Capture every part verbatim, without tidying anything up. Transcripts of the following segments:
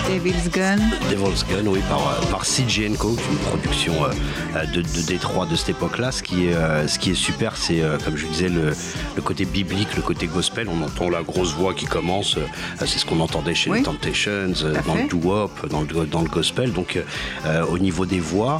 Devil's Gun. Devil's Gun, oui, par, par C G and Co, une production euh, de, de Détroit de cette époque-là. Ce qui est, euh, ce qui est super, c'est, euh, comme je disais, le, le côté biblique, le côté gospel. On entend la grosse voix qui commence. Euh, c'est ce qu'on entendait chez oui. les Temptations, euh, dans le doo-wop, dans le, dans le gospel. Donc, euh, au niveau des voix,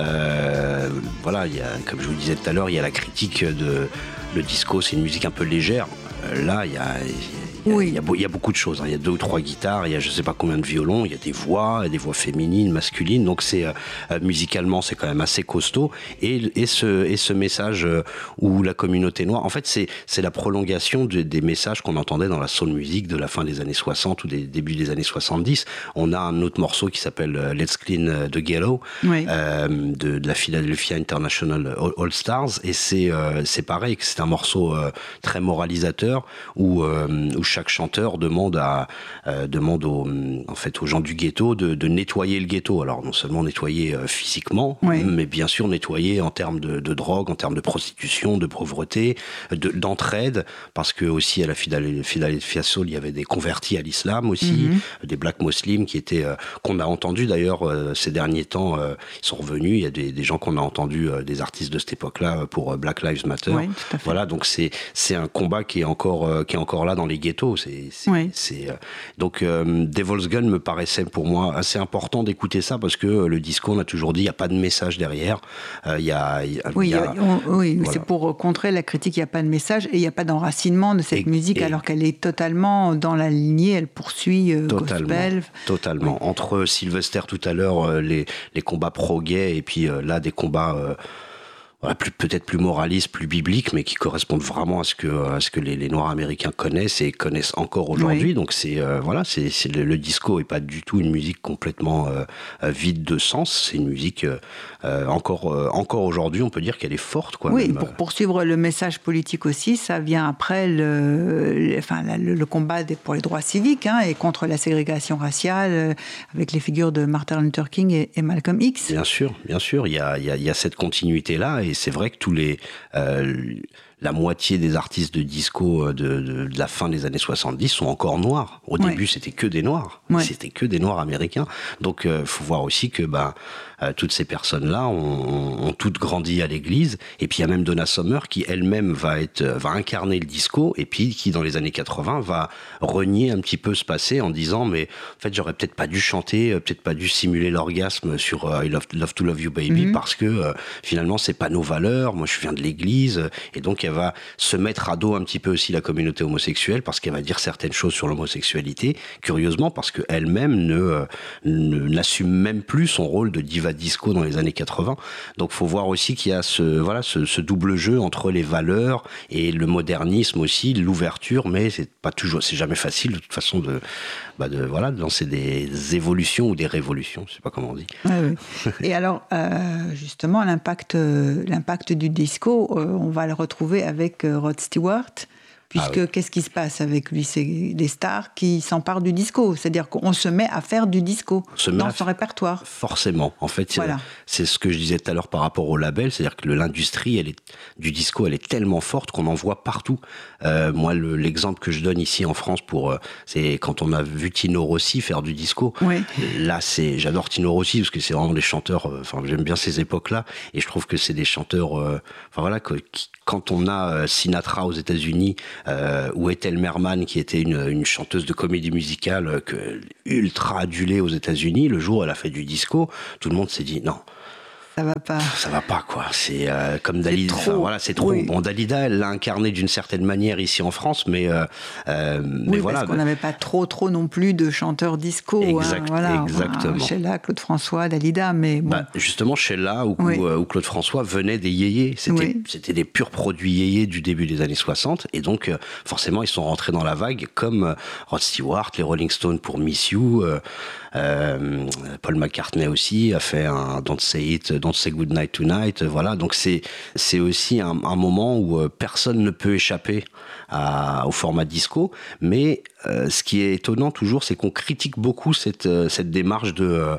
euh, voilà, il y a, comme je vous disais tout à l'heure, il y a la critique de le disco, c'est une musique un peu légère. Euh, là, il y a... Il y, a, oui. il, y a, il y a beaucoup de choses, hein. Il y a deux ou trois guitares, il y a je sais pas combien de violons, il y a des voix, il y a des voix féminines, masculines, donc c'est euh, musicalement c'est quand même assez costaud. Et, et, ce, et ce message euh, où la communauté noire, en fait c'est, c'est la prolongation de, des messages qu'on entendait dans la soul music de la fin des années soixante ou des débuts des années soixante-dix. On a un autre morceau qui s'appelle euh, Let's Clean the Ghetto, oui. euh, de, de la Philadelphia International All Stars, et c'est, euh, c'est pareil, c'est un morceau euh, très moralisateur où, euh, où chaque chanteur demande à euh, demande aux en fait aux gens du ghetto de, de nettoyer le ghetto. Alors non seulement nettoyer euh, physiquement, oui. mais bien sûr nettoyer en termes de, de drogue, en termes de prostitution, de pauvreté, de, d'entraide, parce que aussi à la Philadelphia Soul, il y avait des convertis à l'islam aussi, mm-hmm. des black muslims qui étaient euh, qu'on a entendu d'ailleurs euh, ces derniers temps, euh, ils sont revenus. Il y a des, des gens qu'on a entendus, euh, des artistes de cette époque-là pour euh, Black Lives Matter. Oui, voilà, donc c'est c'est un combat qui est encore euh, qui est encore là dans les ghettos. C'est, c'est, oui. c'est, euh, donc euh, Devil's Gun me paraissait pour moi assez important d'écouter ça parce que euh, le disco, on a toujours dit, il n'y a pas de message derrière. Euh, y a, y a, oui, y a, on, oui voilà. C'est pour contrer la critique, il n'y a pas de message et il n'y a pas d'enracinement de cette et, musique et, alors qu'elle est totalement dans la lignée, elle poursuit euh, totalement, gospel. Totalement. Oui. Entre Sylvester tout à l'heure, euh, les, les combats pro-gay et puis euh, là des combats... Euh, Voilà, plus, peut-être plus moraliste, plus biblique, mais qui correspondent vraiment à ce que, à ce que les, les Noirs américains connaissent et connaissent encore aujourd'hui. Oui. Donc c'est euh, voilà, c'est, c'est le, le disco est pas du tout une musique complètement euh, vide de sens. C'est une musique euh, encore euh, encore aujourd'hui, on peut dire qu'elle est forte, quoi. Oui, même. Pour poursuivre le message politique aussi, ça vient après le, le enfin le, le combat des, pour les droits civiques hein, et contre la ségrégation raciale euh, avec les figures de Martin Luther King et, et Malcolm X. Bien sûr, bien sûr, il y a il y a, il y a cette continuité là. Et c'est vrai que tous les, euh, la moitié des artistes de disco de, de, de la fin des années soixante-dix sont encore noirs. Au ouais. début, c'était que des noirs. Ouais. C'était que des noirs américains. Donc, il euh, faut voir aussi que bah, euh, toutes ces personnes-là ont, ont toutes grandi à l'église. Et puis, il y a même Donna Summer qui, elle-même, va, être, va incarner le disco et puis qui, dans les années quatre-vingts, va renier un petit peu ce passé en disant « Mais en fait, j'aurais peut-être pas dû chanter, peut-être pas dû simuler l'orgasme sur euh, I love, love to Love You Baby mm-hmm. parce que, euh, finalement, c'est pas nos valeurs. Moi, je viens de l'église. » Et donc, elle va se mettre à dos un petit peu aussi la communauté homosexuelle parce qu'elle va dire certaines choses sur l'homosexualité, curieusement parce qu'elle-même ne, ne, n'assume même plus son rôle de diva disco dans les années quatre-vingts. Donc faut voir aussi qu'il y a ce, voilà, ce, ce double jeu entre les valeurs et le modernisme aussi, l'ouverture, mais c'est pas toujours, c'est jamais facile de toute façon de, bah de, voilà, de lancer des évolutions ou des révolutions, je sais pas comment on dit. Oui, oui. Et alors, euh, justement, l'impact, l'impact du disco, euh, on va le retrouver avec euh, Rod Stewart, puisque ah oui. qu'est-ce qui se passe avec lui? C'est des stars qui s'emparent du disco, c'est-à-dire qu'on se met à faire du disco dans son répertoire. Forcément, en fait, voilà. c'est, c'est ce que je disais tout à l'heure par rapport au label, c'est-à-dire que l'industrie elle est, du disco, elle est tellement forte qu'on en voit partout. Euh, moi, le, l'exemple que je donne ici en France, pour, euh, c'est quand on a vu Tino Rossi faire du disco. Oui. Là, c'est, j'adore Tino Rossi parce que c'est vraiment des chanteurs. Euh, enfin, j'aime bien ces époques-là, et je trouve que c'est des chanteurs. Euh, enfin voilà, que, qui, quand on a euh, Sinatra aux États-Unis. Euh, ou Ethel Merman qui était une, une chanteuse de comédie musicale euh, que, ultra adulée aux États-Unis, le jour où elle a fait du disco, tout le monde s'est dit non. Ça va pas. Ça va pas, quoi. C'est euh, comme Dalida. C'est trop. Voilà, c'est trop. Oui. Bon, Dalida, elle l'a incarné d'une certaine manière ici en France, mais, euh, euh, oui, mais voilà. Parce qu'on n'avait pas trop, trop non plus de chanteurs disco. Exact, hein, voilà. Exactement. Voilà, Sheila, Claude François, Dalida, mais bon. Bah, justement, Sheila ou, oui. ou, ou Claude François venaient des yéyés. C'était, oui. c'était des purs produits yéyés du début des années soixante, et donc euh, forcément, ils sont rentrés dans la vague, comme euh, Rod Stewart, les Rolling Stones pour Miss You. Euh, Euh, Paul McCartney aussi a fait un Don't Say It, Don't Say Goodnight Tonight. Voilà, donc c'est c'est aussi un, un moment où euh, personne ne peut échapper à, au format disco. Mais euh, ce qui est étonnant toujours, c'est qu'on critique beaucoup cette cette démarche de euh,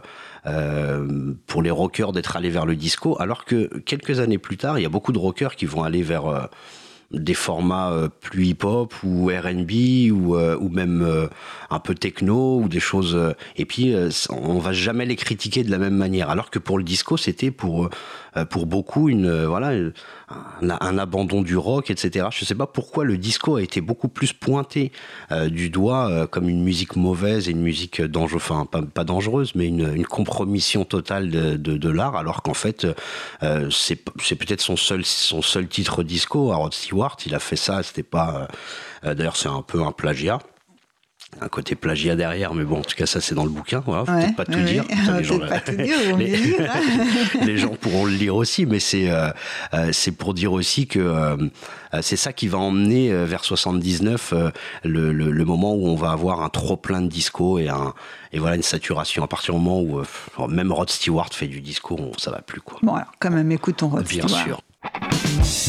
Euh, pour les rockers d'être allés vers le disco, alors que quelques années plus tard, il y a beaucoup de rockers qui vont aller vers euh, des formats euh, plus hip-hop ou R and B ou, euh, ou même euh, un peu techno ou des choses. Euh, et puis, euh, on va jamais les critiquer de la même manière. Alors que pour le disco, c'était pour, euh, pour beaucoup une, euh, voilà, un, un abandon du rock, et cetera. Je sais pas pourquoi le disco a été beaucoup plus pointé euh, du doigt euh, comme une musique mauvaise et une musique dangereuse, enfin pas, pas dangereuse, mais une, une compromission totale de, de, de l'art, alors qu'en fait, euh, c'est, c'est peut-être son seul, son seul titre disco à Rod Stewart. Il a fait ça, c'était pas. Euh, d'ailleurs, c'est un peu un plagiat. Un côté plagiat derrière, mais bon, en tout cas, ça, c'est dans le bouquin. Voilà, faut ouais, peut-être pas tout ouais, dire. Ouais. Ça, les, gens, pas tout dire, on les, dire, hein. les gens pourront le lire aussi, mais c'est, euh, c'est pour dire aussi que euh, c'est ça qui va emmener vers soixante-dix-neuf euh, le, le, le moment où on va avoir un trop plein de disco et, un, et voilà, une saturation. À partir du moment où euh, même Rod Stewart fait du disco, on, ça va plus, quoi. Bon, alors, quand même, écoutons Rod Bien Stewart. sûr.